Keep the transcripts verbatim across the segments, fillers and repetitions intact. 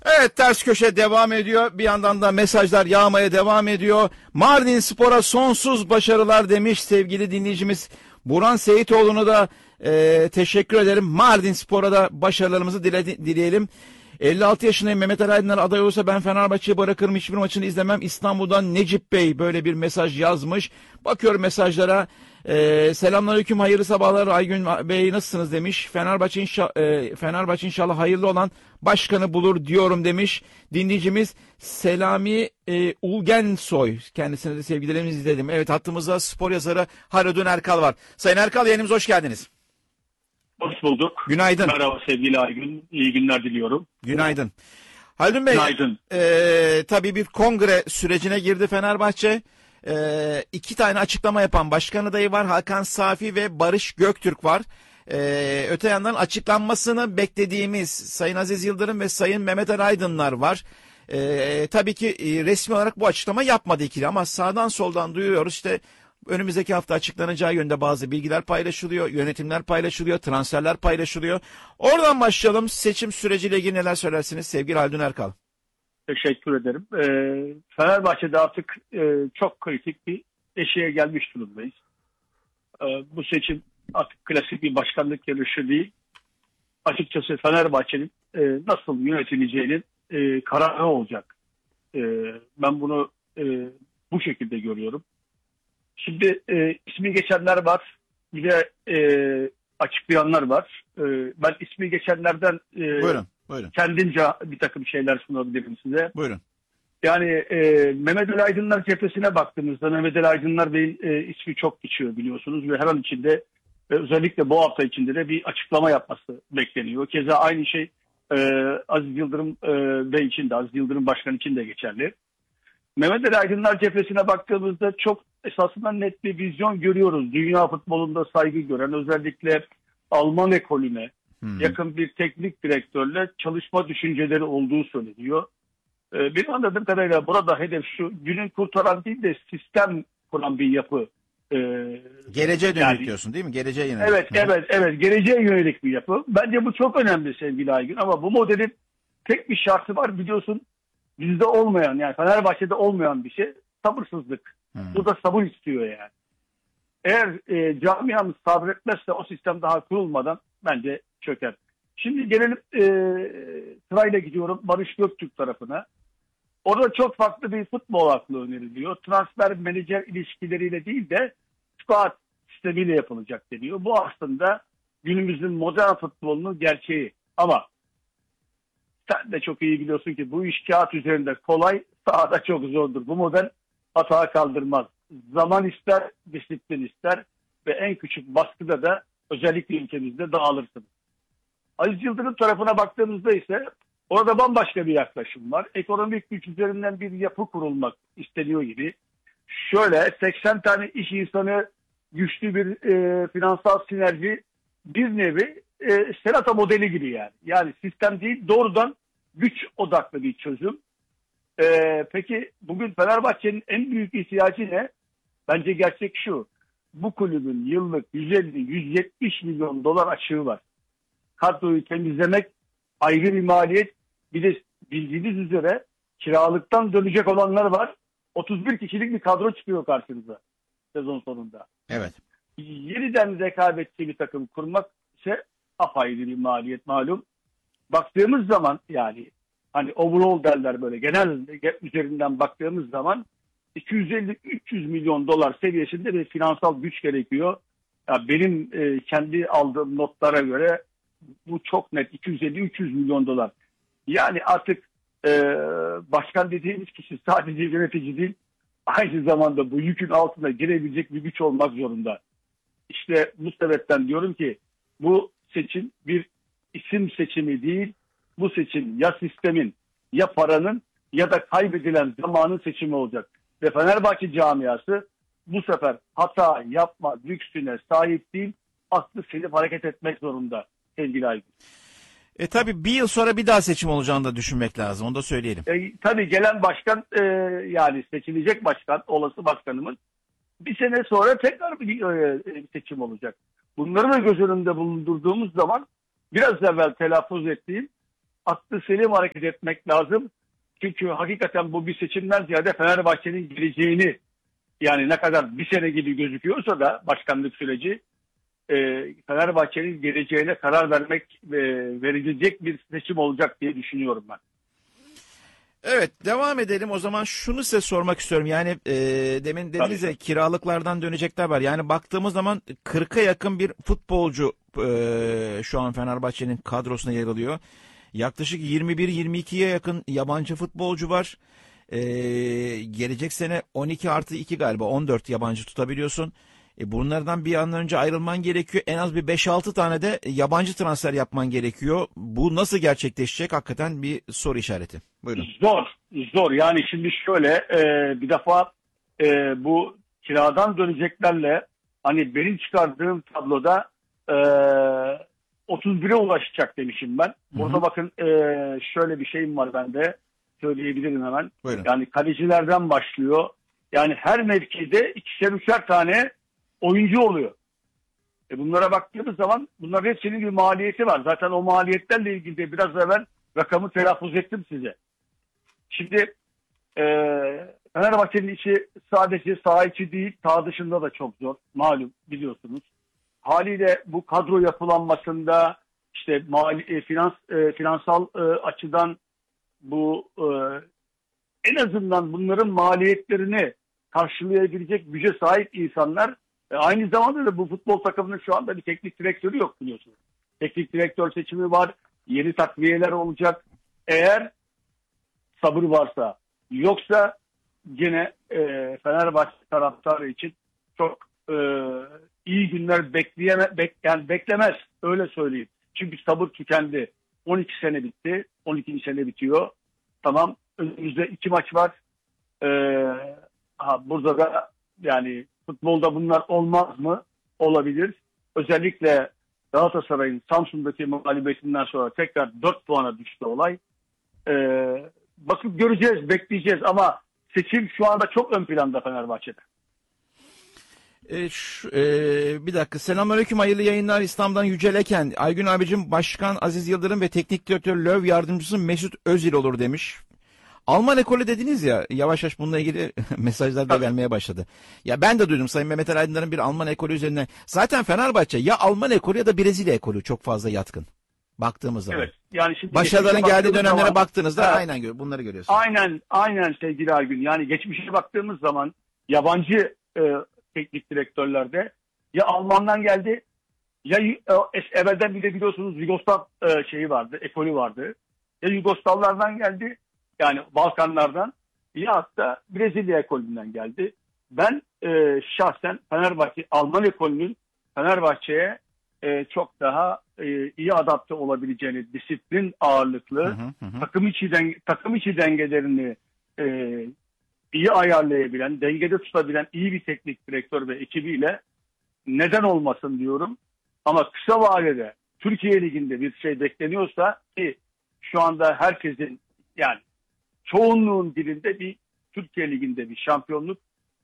Evet, ters köşe devam ediyor. Bir yandan da mesajlar yağmaya devam ediyor. Mardin Spor'a sonsuz başarılar demiş sevgili dinleyicimiz. Burhan Seyitoğlu'na da e, teşekkür ederim. Mardin Spor'a da başarılarımızı dile, dileyelim. elli altı yaşındayım. Mehmet Ali Aydınlar aday olursa ben Fenerbahçe'yi bırakırım. Hiçbir maçını izlemem. İstanbul'dan Necip Bey böyle bir mesaj yazmış. Bakıyorum mesajlara. Ee, selamünaleyküm, hayırlı sabahlar Aygün Bey, nasılsınız demiş. Fenerbahçe, inşa e, Fenerbahçe inşallah hayırlı olan başkanı bulur diyorum demiş. Dinleyicimiz Selami e, Ulgensoy. Kendisine de sevgilerimizi izledim. Evet, hattımızda spor yazarı Haldun Erkal var. Sayın Erkal, yayınımıza hoş geldiniz. Hoş bulduk. Günaydın. Merhaba sevgili Aygün. İyi günler diliyorum. Günaydın. Haldun Bey, Günaydın. E, tabii bir kongre sürecine girdi Fenerbahçe. E, iki tane açıklama yapan başkan adayı var. Hakan Safi ve Barış Göktürk var. E, öte yandan açıklanmasını beklediğimiz Sayın Aziz Yıldırım ve Sayın Mehmet Ali Aydınlar var. E, tabii ki e, resmi olarak bu açıklama yapmadı ikili ama sağdan soldan duyuyoruz. İşte önümüzdeki hafta açıklanacağı yönde bazı bilgiler paylaşılıyor, yönetimler paylaşılıyor, transferler paylaşılıyor. Oradan başlayalım. Seçim süreciyle ilgili neler söylersiniz sevgili Haldun Erkal? Teşekkür ederim. Ee, Fenerbahçe'de artık e, çok kritik bir eşiğe gelmiş durumdayız. Ee, bu seçim artık klasik bir başkanlık yarışı değil. Açıkçası Fenerbahçe'nin e, nasıl yönetileceğinin e, kararı olacak. E, ben bunu e, bu şekilde görüyorum. Şimdi e, ismi geçenler var, bir de e, açıklayanlar var. E, ben ismi geçenlerden e, buyurun, buyurun. kendince bir takım şeyler sunabilirim size. Buyurun. Yani e, Mehmet Ali Aydınlar cephesine baktığımızda Mehmet Ali Aydınlar Bey'in e, ismi çok geçiyor biliyorsunuz ve her an içinde e, özellikle bu hafta içinde de bir açıklama yapması bekleniyor. Keza aynı şey e, Aziz Yıldırım e, Bey için de, Aziz Yıldırım Başkan için de geçerli. Mehmet Ali Aydınlar cephesine baktığımızda çok esasında net bir vizyon görüyoruz. Dünya futbolunda saygı gören, özellikle Alman ekolüne hmm. yakın bir teknik direktörle çalışma düşünceleri olduğu söyleniyor. Ee, benim anladığım kadarıyla burada hedef şu, günün kurtaran değil de sistem kuran bir yapı. Ee, Geleceğe dönük yani, diyorsun değil mi? Geleceğe yönelik. Evet, Hı. evet, evet. Geleceğe yönelik bir yapı. Bence bu çok önemli sevgili Aygün ama bu modelin tek bir şartı var biliyorsun. Bizde olmayan, yani Fenerbahçe'de olmayan bir şey sabırsızlık. Hmm. Bu da sabır istiyor yani. Eğer e, camiamız sabretmezse o sistem daha kurulmadan bence çöker. Şimdi gelelim e, sırayla gidiyorum Barış Göktürk tarafına. Orada çok farklı bir futbol aklı öneriliyor. Transfer menajer ilişkileriyle değil de squad sistemiyle yapılacak deniyor. Bu aslında günümüzün modern futbolunun gerçeği. Ama sen de çok iyi biliyorsun ki bu iş kağıt üzerinde kolay, sahada çok zordur. Bu model hata kaldırmaz. Zaman ister, disiplin ister ve en küçük baskıda da özellikle ülkemizde dağılırsınız. Aziz Yıldırım tarafına baktığımızda ise orada bambaşka bir yaklaşım var. Ekonomik güç üzerinden bir yapı kurulmak isteniyor gibi. Şöyle seksen tane iş insanı, güçlü bir e, finansal sinerji, bir nevi e, Senata modeli gibi yani. Yani sistem değil, doğrudan güç odaklı bir çözüm. E, peki bugün Fenerbahçe'nin en büyük ihtiyacı ne? Bence gerçek şu. Bu kulübün yıllık yüz elli yüz yetmiş milyon dolar açığı var. Kadroyu temizlemek ayrı bir maliyet. Bir de bildiğiniz üzere kiralıktan dönecek olanlar var. otuz bir kişilik bir kadro çıkıyor karşınıza sezon sonunda. Evet. Yeniden rekabetçi bir takım kurmak ise apayrı bir maliyet malum. Baktığımız zaman yani hani overall derler böyle genel üzerinden baktığımız zaman iki yüz elli üç yüz milyon dolar seviyesinde bir finansal güç gerekiyor. Ya benim e, kendi aldığım notlara göre bu çok net iki yüz elli üç yüz milyon dolar. Yani artık e, başkan dediğimiz kişi sadece yönetici değil, aynı zamanda bu yükün altına girebilecek bir güç olmak zorunda. İşte bu sebepten diyorum ki bu seçim bir isim seçimi değil, bu seçim ya sistemin, ya paranın ya da kaybedilen zamanın seçimi olacak. Ve Fenerbahçe camiası bu sefer hata yapma lüksüne sahip değil, aklı selip hareket etmek zorunda sevgili Aygün. E tabii bir yıl sonra bir daha seçim olacağını da düşünmek lazım. Onu da söyleyelim. E, tabii gelen başkan e, yani seçilecek başkan, olası başkanımız bir sene sonra tekrar bir e, seçim olacak. Bunları da göz önünde bulundurduğumuz zaman biraz evvel telaffuz ettiğim aklı selim hareket etmek lazım. Çünkü hakikaten bu bir seçimden ziyade Fenerbahçe'nin geleceğini, yani ne kadar bir sene gibi gözüküyorsa da başkanlık süreci, e, Fenerbahçe'nin geleceğine karar vermek e, verilecek bir seçim olacak diye düşünüyorum ben. Evet, devam edelim. O zaman şunu size sormak istiyorum. Yani e, demin dediniz Tabii. ya, kiralıklardan dönecekler var. Yani baktığımız zaman kırka yakın bir futbolcu e, şu an Fenerbahçe'nin kadrosuna yer alıyor. Yaklaşık yirmi bir yirmi ikiye yakın yabancı futbolcu var. E, gelecek sene on iki artı iki galiba on dört yabancı tutabiliyorsun. E, bunlardan bir an önce ayrılman gerekiyor. En az bir beş altı tane de yabancı transfer yapman gerekiyor. Bu nasıl gerçekleşecek? Hakikaten bir soru işareti. Buyurun. Zor, zor. Yani şimdi şöyle, e, bir defa e, bu kiradan döneceklerle hani benim çıkardığım tabloda e, otuz bire ulaşacak demişim ben. Burada Hı hı. bakın, e, şöyle bir şeyim var bende. Söyleyebilirim hemen. Buyurun. Yani kalecilerden başlıyor. Yani her mevkide ikişer üçer tane oyuncu oluyor. E bunlara baktığımız zaman bunların hepsinin bir maliyeti var. Zaten o maliyetlerle ilgili de biraz evvel rakamı telaffuz ettim size. Şimdi e, Fenerbahçe'nin işi sadece saha içi değil, saha dışında da çok zor. Malum, biliyorsunuz. Haliyle bu kadro yapılanmasında işte mali, e, finans, e, finansal e, açıdan bu e, en azından bunların maliyetlerini karşılayabilecek güce sahip insanlar, e, aynı zamanda da bu futbol takımının şu anda bir teknik direktörü yok, biliyorsunuz. Teknik direktör seçimi var, yeni takviyeler olacak. Eğer sabır varsa, yoksa gene e, Fenerbahçe taraftarı için çok e, iyi günler bekleyeme, bek, yani beklemez, öyle söyleyeyim. Çünkü sabır tükendi. on iki sene bitti, on ikinci sene bitiyor. Tamam, önümüzde iki maç var. E, ha, burada da yani futbolda bunlar olmaz mı? Olabilir. Özellikle Galatasaray'ın Samsun'daki mağlubiyetinden sonra tekrar dört puana düştü olay. Ee, bakıp göreceğiz, bekleyeceğiz ama seçim şu anda çok ön planda Fenerbahçe'de. E, şu, e, bir dakika. Selamünaleyküm, hayırlı yayınlar İstanbul'dan Yücel Eken. Aygün abicim, Başkan Aziz Yıldırım ve Teknik Direktör Löw yardımcısı Mesut Özil olur demiş. Alman ekolü dediniz ya, yavaş yavaş bununla ilgili mesajlar da Tabii. gelmeye başladı. Ya ben de duydum Sayın Mehmet Ali Aydınlar'ın bir Alman ekolü üzerine. Zaten Fenerbahçe ya Alman ekolü ya da Brezilya ekolü çok fazla yatkın. Baktığımız zaman. Evet. Yani şimdi Başarıların geçmişe geldiği baktığımız dönemlere zaman- baktığınızda Evet. aynen gör- bunları görüyorsunuz. Aynen, aynen sevgili Aygün. Yani geçmişe baktığımız zaman yabancı e, teknik direktörlerde ya Alman'dan geldi ya e, es- evvelden bir de biliyorsunuz Yugoslav e, şeyi vardı, ekolü vardı. Ya Yugoslavlardan geldi, yani Balkanlardan, ya hatta Brezilya ekolünden geldi. Ben e, şahsen Fenerbahçe, Alman ekolünün Fenerbahçe'ye e, çok daha e, iyi adapte olabileceğini, disiplin ağırlıklı, Hı hı hı. takım içi denge, takım içi dengelerini e, iyi ayarlayabilen, dengede tutabilen iyi bir teknik direktör ve ekibiyle neden olmasın diyorum. Ama kısa vadede Türkiye Ligi'nde bir şey bekleniyorsa, ki şu anda herkesin, yani çoğunluğun dilinde bir Türkiye Ligi'nde bir şampiyonluk,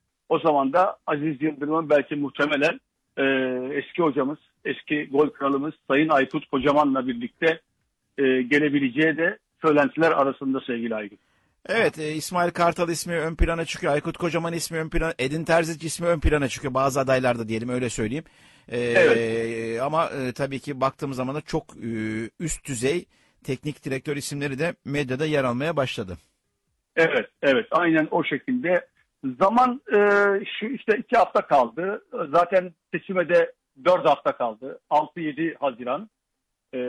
o zaman da Aziz Yıldırım'ın belki muhtemelen e, eski hocamız, eski gol kralımız Sayın Aykut Kocaman'la birlikte e, gelebileceği de söylentiler arasında sevgili Aygün. Evet, e, İsmail Kartal ismi ön plana çıkıyor. Aykut Kocaman ismi ön plana, Edin Terzic ismi ön plana çıkıyor. Bazı adaylarda diyelim, öyle söyleyeyim. E, Evet. Ama e, tabii ki baktığımız zaman da çok e, üst düzey teknik direktör isimleri de medyada yer almaya başladı. Evet, evet, aynen o şekilde. Zaman e, şu işte iki hafta kaldı. Zaten seçime de dört hafta kaldı. altı yedi Haziran. E,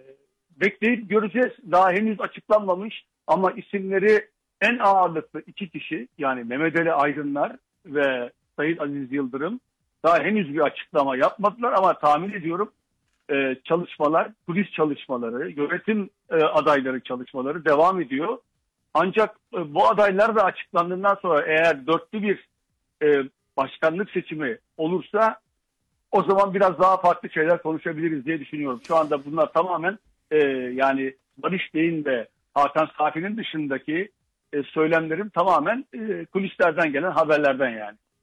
bekleyip göreceğiz. Daha henüz açıklanmamış ama isimleri en ağırlıklı iki kişi, yani Mehmet Ali Aydınlar ve Sayın Aziz Yıldırım, daha henüz bir açıklama yapmadılar ama tahmin ediyorum e, çalışmalar, kulis çalışmaları, yönetim e, adayları çalışmaları devam ediyor. Ancak e, bu adaylar da açıklandığından sonra eğer dörtlü bir e, başkanlık seçimi olursa, o zaman biraz daha farklı şeyler konuşabiliriz diye düşünüyorum. Şu anda bunlar tamamen e, yani Barış Bey'in ve Hakan Safi'nin dışındaki e, söylemlerim tamamen e, kulislerden gelen haberlerden yani.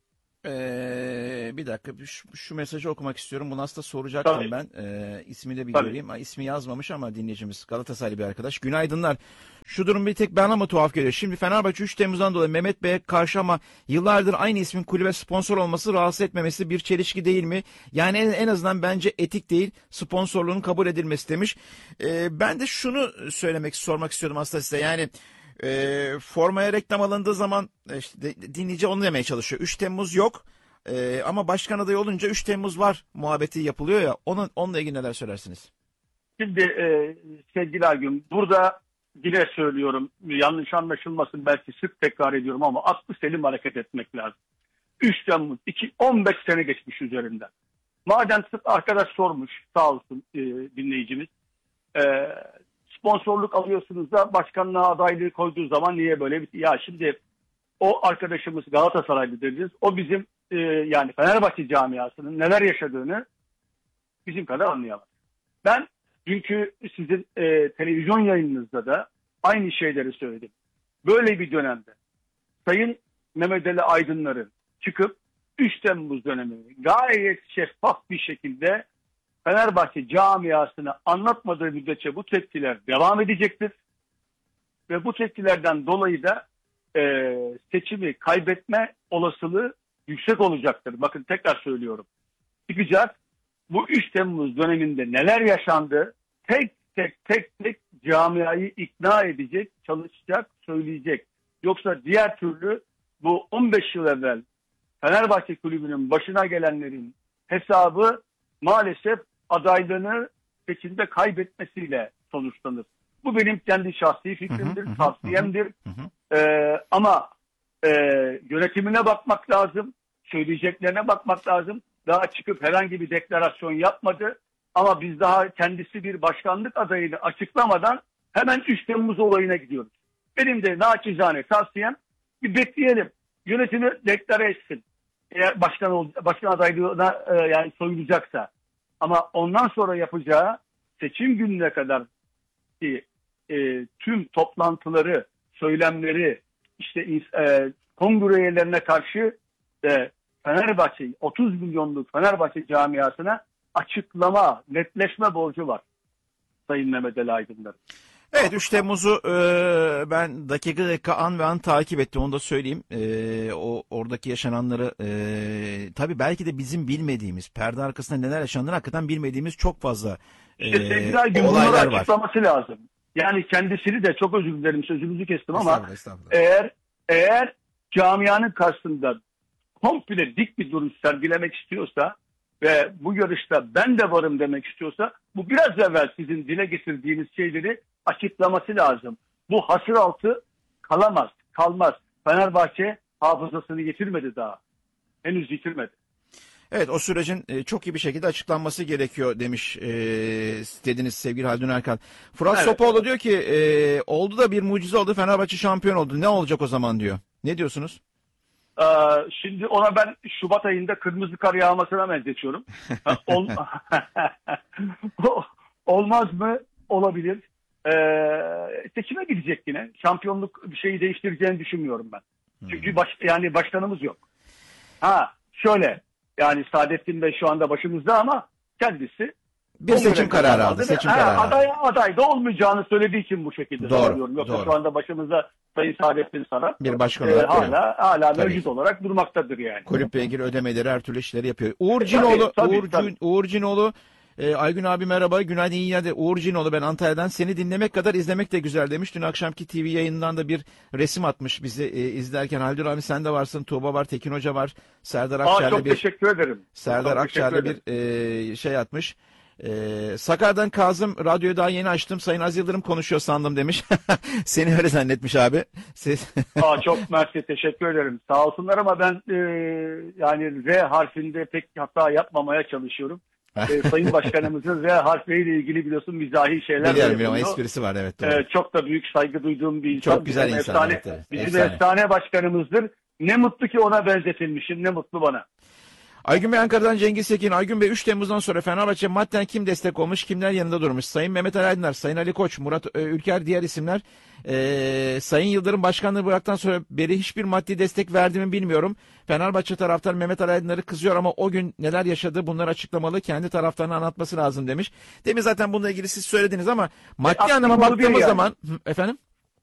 Ee, bir dakika şu, şu mesajı okumak istiyorum. Bunu aslında soracaktım Tabii. ben. Ee, ismini de bir Tabii. göreyim. Ha, ismi yazmamış ama dinleyicimiz Galatasaraylı bir arkadaş. Günaydınlar. Şu durum bir tek bana mı tuhaf geliyor? Şimdi Fenerbahçe üç Temmuz'dan dolayı Mehmet Bey'e karşı ama yıllardır aynı ismin kulübe sponsor olması rahatsız etmemesi bir çelişki değil mi? Yani en, en azından bence etik değil. Sponsorluğun kabul edilmesi demiş. Ee, ben de şunu söylemek, sormak istiyordum aslında size. Yani e, formaya reklam alındığı zaman e, işte de- dinleyici onu demeye çalışıyor. üç Temmuz yok. Ee, ama başkan adayı olunca üç Temmuz var muhabbeti yapılıyor ya. Onun, onunla ilgili neler söylersiniz? Şimdi e, sevgili Aygün, burada yine söylüyorum, yanlış anlaşılmasın, belki sık tekrar ediyorum ama aklı selim hareket etmek lazım. üç Temmuz, iki, on beş sene geçmiş üzerinden. Madem sık arkadaş sormuş, sağ olsun e, dinleyicimiz, e, sponsorluk alıyorsunuz da başkanlığa adaylığı koyduğu zaman niye böyle bir... Ya şimdi o arkadaşımız Galatasaraylı dediniz, o bizim e, yani Fenerbahçe camiasının neler yaşadığını bizim kadar anlayamaz. Ben çünkü sizin e, televizyon yayınınızda da aynı şeyleri söyledim. Böyle bir dönemde Sayın Mehmet Ali Aydınlar'ın çıkıp üç Temmuz dönemini gayet şeffaf bir şekilde Fenerbahçe camiasına anlatmadığı müddetçe bu tepkiler devam edecektir. Ve bu tepkilerden dolayı da e, seçimi kaybetme olasılığı yüksek olacaktır. Bakın tekrar söylüyorum. Çıkacak. Bu üç Temmuz döneminde neler yaşandı tek tek tek tek camiayı ikna edecek, çalışacak, söyleyecek. Yoksa diğer türlü bu on beş yıl evvel Fenerbahçe Kulübü'nün başına gelenlerin hesabı maalesef adaylığını seçimde kaybetmesiyle sonuçlanır. Bu benim kendi şahsi fikrimdir, tavsiyemdir. Ee, ama e, yönetimine bakmak lazım, söyleyeceklerine bakmak lazım. Daha çıkıp herhangi bir deklarasyon yapmadı. Ama biz daha kendisi bir başkanlık adayını açıklamadan hemen üç Temmuz olayına gidiyoruz. Benim de naçizane tavsiyem bir bekleyelim. Yönetimi deklare etsin. Eğer başkan, başkan adaylığına e, yani soyulacaksa. Ama ondan sonra yapacağı seçim gününe kadar ki e, tüm toplantıları, söylemleri, işte e, kongre üyelerine karşı e, Fenerbahçe, otuz milyonluk Fenerbahçe camiasına açıklama, netleşme borcu var Sayın Mehmet Ali Aydınlar. Evet, üç Temmuz'u e, ben dakika dakika an ve an takip ettim, onu da söyleyeyim. E, o oradaki yaşananları e, tabii belki de bizim bilmediğimiz, perde arkasında neler yaşandığını hakikaten bilmediğimiz çok fazla e, İşte sevgili gün olaylar bunları var. açıklaması lazım. Yani kendisini de çok özür dilerim sözünüzü kestim ama Estağfurullah, estağfurullah. eğer eğer camianın karşısında komple dik bir duruş sergilemek istiyorsa ve bu yarışta ben de varım demek istiyorsa bu biraz evvel sizin dile getirdiğiniz şeyleri açıklaması lazım. Bu hasır altı kalamaz, kalmaz. Fenerbahçe hafızasını yitirmedi daha. Henüz yitirmedi. Evet, o sürecin e, çok iyi bir şekilde açıklanması gerekiyor demiş e, dediniz sevgili Haldun Erkan. Fırat Evet. Sopoğlu diyor ki e, oldu da bir mucize oldu, Fenerbahçe şampiyon oldu. Ne olacak o zaman diyor. Ne diyorsunuz? Ee, şimdi ona ben Şubat ayında kırmızı kar yağmasına benzetiyorum. Ol... Olmaz mı? Olabilir. Ee, seçime gidecek yine. Şampiyonluk bir şeyi değiştireceğini düşünmüyorum ben. Çünkü baş, yani başkanımız yok. Ha şöyle, yani Saadettin Bey şu anda başımızda ama kendisi Bir seçim kararı aldı. Seçim ha, kararı aday, aldı. aday da olmayacağını söylediği için bu şekilde Doğru, söylüyorum. Yoksa doğru. şu anda başımızda Sayın Saadettin Saran Bir başkan e, olarak hala hala Tabii. mevcut olarak durmaktadır yani. Kulüple ilgili ödemeleri, her türlü işleri yapıyor. Uğur Cinoğlu, tabii, Uğur, tabii. Cin- Uğur Cinoğlu, e, Aygün abi merhaba, günaydın, iyi yine de Uğur Cinoğlu, ben Antalya'dan, seni dinlemek kadar izlemek de güzel demiş. Dün akşamki T V yayınından da bir resim atmış bizi e, izlerken. Haldun abi sen de varsın, Tuğba var, Tekin Hoca var, Serdar Aa, Akçay'la çok bir teşekkür ederim. Serdar Çok teşekkür Akçay'la ederim. bir e, şey atmış. E, Sakarya'dan Kazım, radyoyu daha yeni açtım, Sayın Az Yıldırım konuşuyor sandım demiş. Seni öyle zannetmiş abi. Siz... Aa, çok mersi, teşekkür ederim. Sağ olsunlar ama ben e, yani R harfinde pek hata yapmamaya çalışıyorum. e, Sayın Başkanımızın R harfleriyle ilgili biliyorsun mizahi şeyler de Biliyorum ama yapılıyor. esprisi var, evet doğru. E, çok da büyük saygı duyduğum bir insan. Çok güzel Bizim insan, efsane, evet, evet. Bizim Efsane. efsane başkanımızdır. Ne mutlu ki ona benzetilmişim, ne mutlu bana. Aygün Bey Ankara'dan Cengiz Tekin. Aygün Bey üç Temmuz'dan sonra Fenerbahçe madden kim destek olmuş, kimler yanında durmuş? Sayın Mehmet Ali Aydınlar, Sayın Ali Koç, Murat e, Ülker, diğer isimler. E, Sayın Yıldırım başkanlığı bıraktıktan sonra beri hiçbir maddi destek verdi mi bilmiyorum. Fenerbahçe taraftar Mehmet Ali Aydınlar'ı kızıyor ama o gün neler yaşadı bunları açıklamalı, kendi taraftarına anlatması lazım demiş. Demin zaten bununla ilgili siz söylediniz ama maddi E, anlama aktif oldu baktığımız yani. zaman... Hı, efendim?